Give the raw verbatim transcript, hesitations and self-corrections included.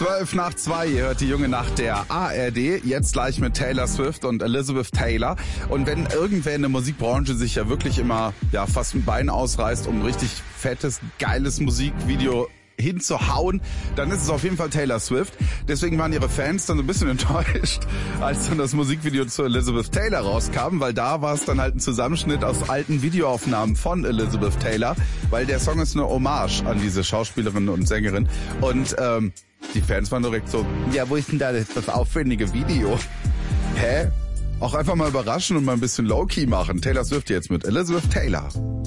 Zwölf nach zwei, ihr hört die junge Nacht der A R D, jetzt gleich mit Taylor Swift und Elizabeth Taylor. Und wenn irgendwer in der Musikbranche sich ja wirklich immer ja fast ein Bein ausreißt, um ein richtig fettes, geiles Musikvideo hinzuhauen, dann ist es auf jeden Fall Taylor Swift. Deswegen waren ihre Fans dann so ein bisschen enttäuscht, als dann das Musikvideo zu Elizabeth Taylor rauskam, weil da war es dann halt ein Zusammenschnitt aus alten Videoaufnahmen von Elizabeth Taylor, weil der Song ist eine Hommage an diese Schauspielerin und Sängerin. Und ähm, die Fans waren direkt so, ja, wo ist denn da das, das aufwendige Video? Hä? Auch einfach mal überraschen und mal ein bisschen Low-Key machen. Taylor Swift jetzt mit Elizabeth Taylor.